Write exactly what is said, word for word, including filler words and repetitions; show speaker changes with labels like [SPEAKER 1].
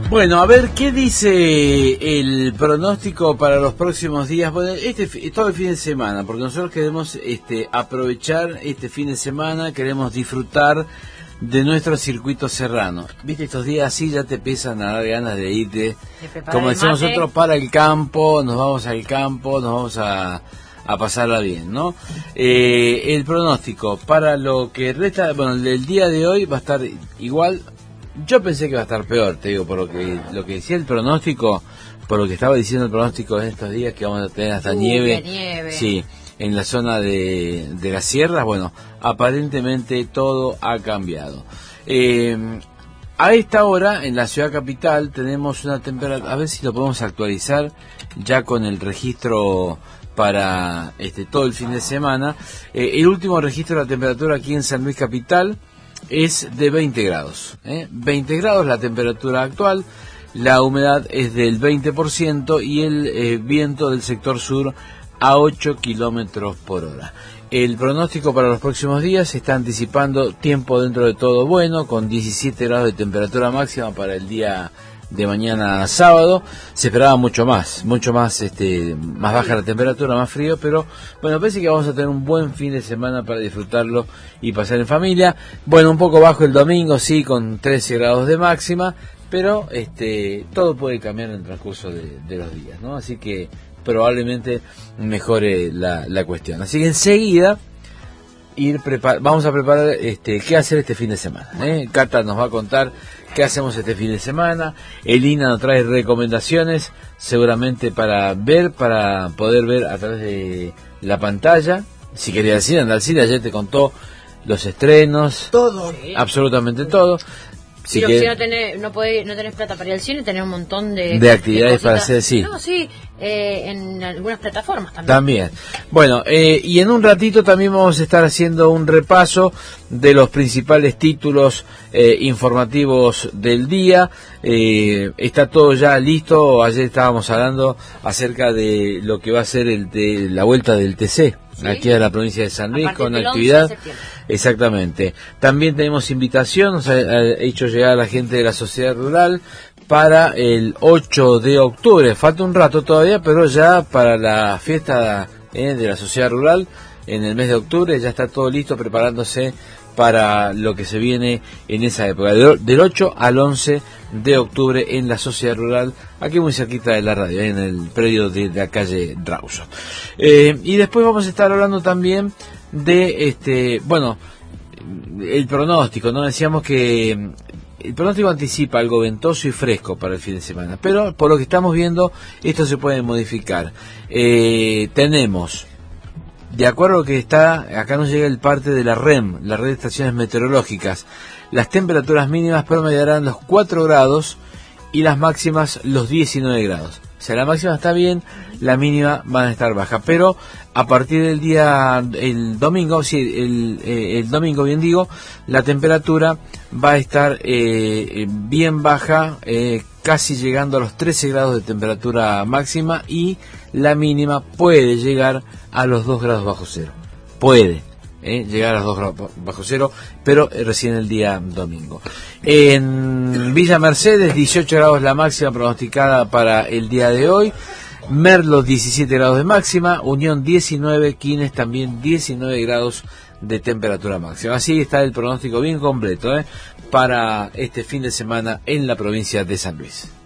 [SPEAKER 1] Bueno, a ver, ¿qué dice el pronóstico para los próximos días? Bueno, este todo el fin de semana, porque nosotros queremos este, aprovechar este fin de semana, queremos disfrutar de nuestro circuito serrano. Viste, estos días así ya te empiezan a dar ganas de irte, como decimos nosotros, para el campo, nos vamos al campo, nos vamos a, a pasarla bien, ¿no? Eh, el pronóstico para lo que resta, bueno, el día de hoy va a estar igual. Yo pensé que iba a estar peor, te digo, por lo que lo que decía el pronóstico, por lo que estaba diciendo el pronóstico en estos días, que vamos a tener hasta uh, nieve, nieve, sí, en la zona de, de las sierras. Bueno, aparentemente todo ha cambiado. Eh, a esta hora, en la ciudad capital, tenemos una temperatura, a ver si lo podemos actualizar ya con el registro para este todo el fin de semana. Eh, el último registro de la temperatura aquí en San Luis Capital es de veinte grados, ¿eh? veinte grados la temperatura actual, la humedad es del veinte por ciento y el eh, viento del sector sur a ocho kilómetros por hora. El pronóstico para los próximos días se está anticipando tiempo dentro de todo bueno, con diecisiete grados de temperatura máxima para el día de mañana sábado. Se esperaba mucho más, mucho más este más baja la temperatura, más frío, pero bueno, parece que vamos a tener un buen fin de semana para disfrutarlo y pasar en familia. Bueno, un poco bajo el domingo, sí, con trece grados de máxima, pero este todo puede cambiar en el transcurso de, de los días, ¿no? Así que probablemente mejore la, la cuestión. Así que enseguida ir prepar vamos a preparar este qué hacer este fin de semana, ¿eh? Cata nos va a contar qué hacemos este fin de semana. Elina nos trae recomendaciones seguramente para ver, para poder ver a través de la pantalla. Si querías decir, anda al cine, ayer te contó los estrenos,
[SPEAKER 2] todo,
[SPEAKER 1] sí, absolutamente todo.
[SPEAKER 2] Si, Pero que, si no tenés, no, podés, no tenés plata para ir al cine, tenés un montón de,
[SPEAKER 1] de actividades
[SPEAKER 2] de
[SPEAKER 1] para hacer, sí.
[SPEAKER 2] No, sí, eh, en algunas plataformas también.
[SPEAKER 1] También. Bueno, eh, y en un ratito también vamos a estar haciendo un repaso de los principales títulos eh, informativos del día. Eh, está todo ya listo. Ayer estábamos hablando acerca de lo que va a ser el de, la vuelta del T C. ¿Sí? Aquí a la provincia de San Luis, con actividad. Exactamente. También tenemos invitación, nos ha hecho llegar a la gente de la sociedad rural para el ocho de octubre. Falta un rato todavía, pero ya para la fiesta eh, de la sociedad rural en el mes de octubre ya está todo listo, preparándose para lo que se viene en esa época, del ocho al once de octubre en la sociedad rural, aquí muy cerquita de la radio, en el predio de la calle Rauso. Eh, y después vamos a estar hablando también de, este bueno, el pronóstico, ¿no? Decíamos que el pronóstico anticipa algo ventoso y fresco para el fin de semana, pero por lo que estamos viendo, esto se puede modificar. Eh, tenemos... De acuerdo a lo que está, acá nos llega el parte de la R E M, la Red de Estaciones Meteorológicas. Las temperaturas mínimas promediarán los cuatro grados y las máximas los diecinueve grados. O sea, la máxima está bien, la mínima van a estar baja. Pero a partir del día, el domingo, sí, el, eh, el domingo bien digo, la temperatura va a estar eh, bien baja, eh, casi llegando a los trece grados de temperatura máxima, y la mínima puede llegar a los dos grados bajo cero. Puede eh, llegar a los dos grados bajo cero, pero eh, recién el día domingo. En Villa Mercedes, dieciocho grados la máxima pronosticada para el día de hoy. Merlo, diecisiete grados de máxima. Unión, diecinueve. Quines, también diecinueve grados de temperatura máxima. Así está el pronóstico bien completo eh, para este fin de semana en la provincia de San Luis.